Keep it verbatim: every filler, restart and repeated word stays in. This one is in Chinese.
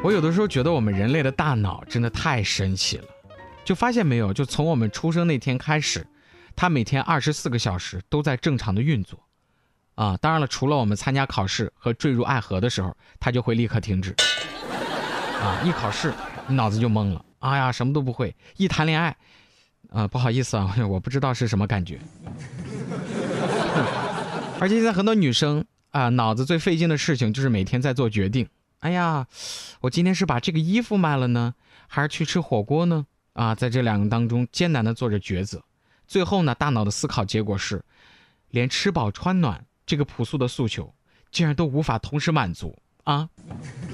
我有的时候觉得我们人类的大脑真的太神奇了，就发现没有，就从我们出生那天开始，它每天二十四个小时都在正常的运作啊。当然了，除了我们参加考试和坠入爱河的时候，它就会立刻停止啊。一考试你脑子就懵了，哎呀，什么都不会。一谈恋爱啊，不好意思啊，我不知道是什么感觉。而且现在很多女生啊，脑子最费劲的事情就是每天在做决定。哎呀，我今天是把这个衣服卖了呢，还是去吃火锅呢？啊，在这两个当中艰难的做着抉择。最后呢，大脑的思考结果是，连吃饱穿暖这个朴素的诉求，竟然都无法同时满足啊！